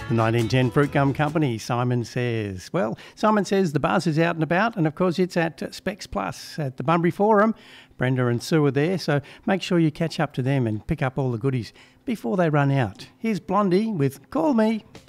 The 1910 Fruit Gum Company, Simon Says. Well, Simon Says the buzz is out and about, and of course it's at Specs Plus at the Bunbury Forum. Brenda and Sue are there, so make sure you catch up to them and pick up all the goodies before they run out. Here's Blondie with Call Me.